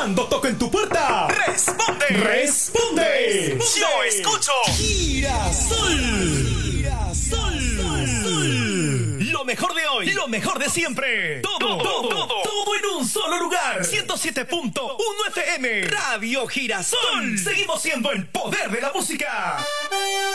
Cuando toquen tu puerta, ¡responde! ¡Responde! ¡Yo escucho! Girasol. Lo mejor de hoy, lo mejor de siempre. Todo en un solo lugar. 107.1 FM. Radio Girasol. Seguimos siendo el poder de la música.